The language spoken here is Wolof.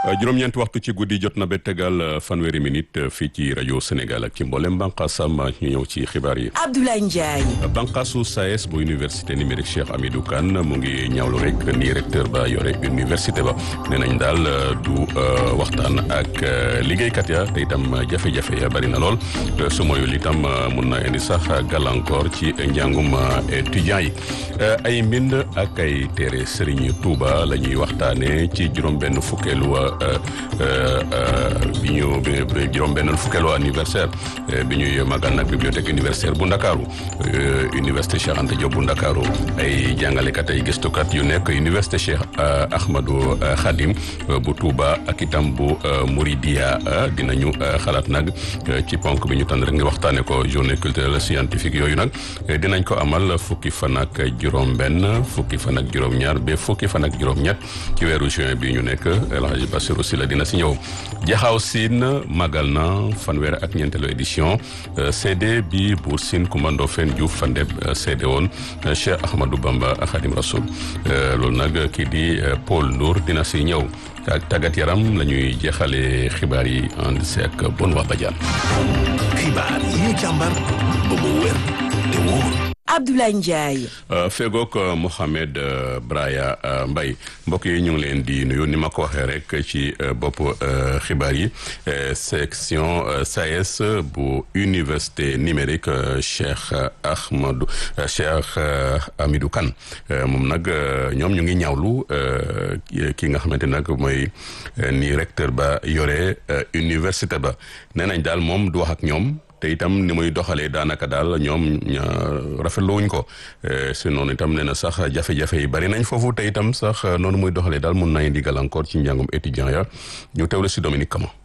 juróom-ñeenti waxtu ci guddi jot na ba tegal fanweeri minute fii ci rajo Sénégal ak ci mboolem bànqaasam ñu ñëw ci xibaar yi. Abdoulaye Ndiaye. bànqaasu SAES bu université numérique Cheikh Hamidou Kane mu ngi ñaawlu rek ni recteur ba yore université ba nee nañ daal du waxtaan ak liggéeykat ya te itam jafe-jafe ya bari na lool su moyul itam mun na indi sax gàllankoor ci njàngum étudiants yi ay mbind ak ay téere Serigne Touba la ñuy waxtaanee ci juróom-benn fukkeelu bi ñu juróom-benn fukkeelu anniversaire bi ñuy màggal nag bibliothèque universitaire bu Ndakaaru université Cheikh Anta Diop bu Ndakaaru ay jàngalekat ay gëstukat yu nekk université Cheikh Ahmadou Khadim bu Touba ak itam bu Mouridia dinañu xalaat nag ci ponk bi ñu tànn rek nga waxtaane ko journée culturelle scientifique yooyu nag dinañ ko amal fukki fan ak juróom-benn fukki fan ak juróom-ñaar ba fukki fan ak juróom-ñett ci weeru juin bi ñu nekk El Hadji Bassirou Sylla dina si ñëw. Jaxaaw Siin magal na fanweer ak ñeenteelu édition CD bi Buur Siin Kumba Ndoffène Diouf Fandeb CD woon Cheikh Ahmadou Bamba Khadim Rasoul loolu nag kii di Paul Ndour dina si ñëw. ak tàggat yaram la ñuy jeexale xibaar yi ànd si ak Benoît Badiane. xibaar yi ñu càmbar ba mu wér te wóor. Abdoulaye Ndiaye. fegook Mohamed Braya Mbaye mbokk yi ñu ngi leen di nuyu ni ma ko waxee rek ci bopp xibaar yi section SAES bu université numérique Cheikh Hamidou Kane moom nag ñoom ñu ngi ñaawlu ki nga xamante nag mooy ni recteur ba yore université ba nee nañ daal moom du wax ak ñoom. te itam ni muy doxalee daanaka daal ñoom rafetlu wuñ ko si noonu itam nee na sax jafe-jafe yi bari nañ foofu te itam sax noonu muy doxalee daal mun na indi gàllankoor ci njàngum étudiant ya ñu teewlu si Dominique Kama.